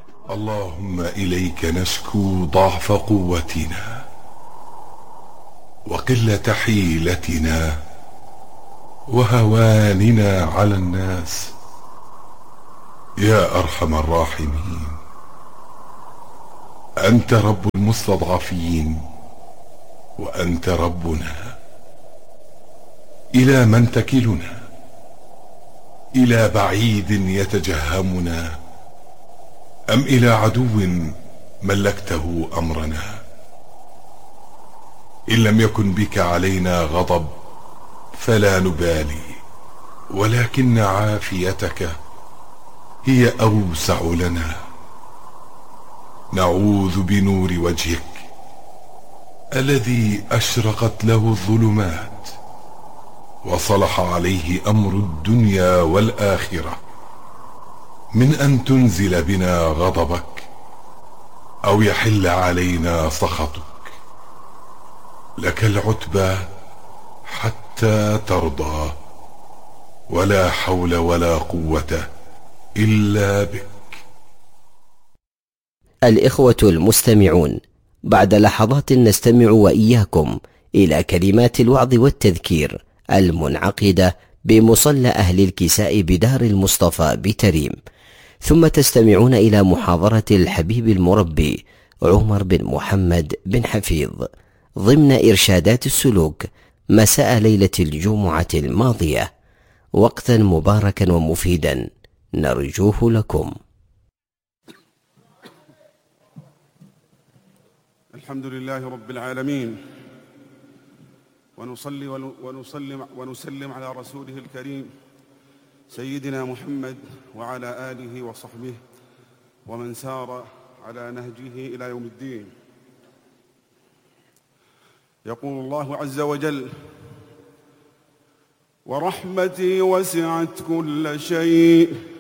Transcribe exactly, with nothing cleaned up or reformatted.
اللهم إليك نشكو ضعف قوتنا وقلة حيلتنا وهواننا على الناس يا أرحم الراحمين. أنت رب المستضعفين وأنت ربنا. إلى من تكلنا؟ إلى بعيد يتجهمنا أم إلى عدو ملكته أمرنا؟ إن لم يكن بك علينا غضب فلا نبالي، ولكن عافيتك هي أوسع لنا. نعوذ بنور وجهك الذي أشرقت له الظلمات وصلح عليه أمر الدنيا والآخرة من أن تنزل بنا غضبك أو يحل علينا سخطك. لك العتبى حتى ترضى، ولا حول ولا قوة إلا بك. الإخوة المستمعون، بعد لحظات نستمع وإياكم إلى كلمات الوعظ والتذكير المنعقدة بمصلى أهل الكساء بدار المصطفى بتريم، ثم تستمعون إلى محاضرة الحبيب المربي عمر بن محمد بن حفيظ ضمن إرشادات السلوك مساء ليلة الجمعة الماضية، وقتا مباركا ومفيدا نرجوه لكم. الحمد لله رب العالمين، ونصلي ونسلم, ونسلم على رسوله الكريم سيدنا محمد وعلى آله وصحبه ومن سار على نهجه إلى يوم الدين. يقول الله عز وجل: ورحمتي وسعت كل شيء